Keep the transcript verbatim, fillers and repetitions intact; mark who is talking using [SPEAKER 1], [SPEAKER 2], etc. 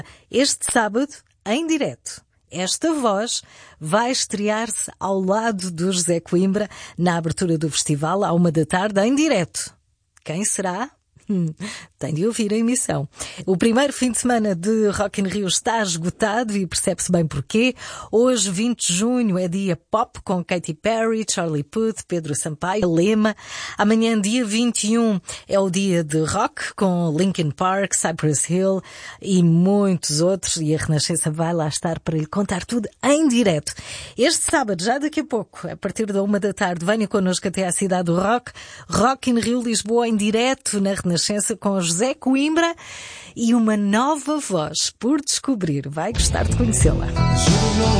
[SPEAKER 1] Este sábado, em direto, esta voz vai estrear-se ao lado do José Coimbra na abertura do festival à uma da tarde em direto. Quem será? Hum, tem de ouvir a emissão. O primeiro fim de semana de Rock in Rio está esgotado e percebe-se bem porquê. Hoje, vinte de junho, é dia pop com Katy Perry, Charlie Puth, Pedro Sampaio, Lema. Amanhã, dia vinte e um, é o dia de rock com Linkin Park, Cypress Hill e muitos outros. E a Renascença vai lá estar para lhe contar tudo em direto. Este sábado, já daqui a pouco, a partir da uma da tarde, venha connosco até à cidade do rock. Rock in Rio Lisboa em direto na Renascença com José Coimbra e uma nova voz por descobrir. Vai gostar de conhecê-la.